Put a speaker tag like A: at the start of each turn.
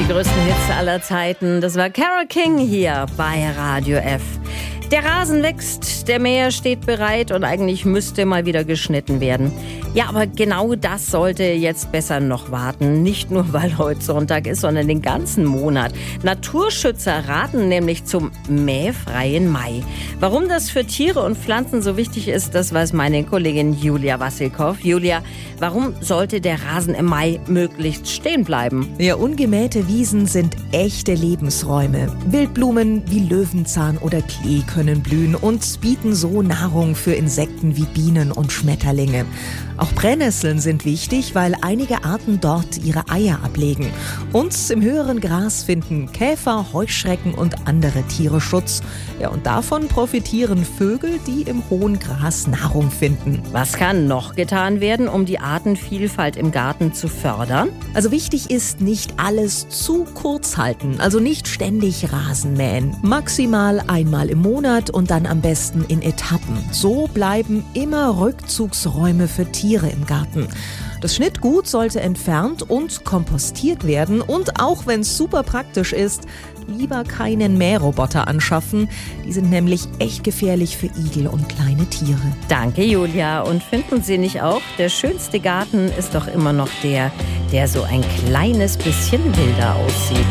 A: größten Hits aller Zeiten. Das war Carole King hier bei Radio F. Der Rasen wächst, der Mäher steht bereit und eigentlich müsste mal wieder geschnitten werden. Ja, aber genau das sollte jetzt besser noch warten. Nicht nur, weil heute Sonntag ist, sondern den ganzen Monat. Naturschützer raten nämlich zum mähfreien Mai. Warum das für Tiere und Pflanzen so wichtig ist, das weiß meine Kollegin Julia Wassilkow. Julia, warum sollte der Rasen im Mai möglichst stehen bleiben?
B: Ja, ungemähte Wiesen sind echte Lebensräume. Wildblumen wie Löwenzahn oder Klee können blühen und bieten so Nahrung für Insekten wie Bienen und Schmetterlinge. Auch Brennnesseln sind wichtig, weil einige Arten dort ihre Eier ablegen. Und im höheren Gras finden Käfer, Heuschrecken und andere Tiere Schutz. Ja, und davon profitieren Vögel, die im hohen Gras Nahrung finden.
A: Was kann noch getan werden, um die Artenvielfalt im Garten zu fördern?
B: Also wichtig ist, nicht alles zu kurz halten, also nicht ständig Rasen mähen. Maximal einmal im Monat und dann am besten in Etappen. So bleiben immer Rückzugsräume für Tiere im Garten. Das Schnittgut sollte entfernt und kompostiert werden und auch wenn es super praktisch ist, lieber keinen Mähroboter anschaffen. Die sind nämlich echt gefährlich für Igel und kleine Tiere.
A: Danke, Julia. Und finden Sie nicht auch, der schönste Garten ist doch immer noch der so ein kleines bisschen wilder aussieht?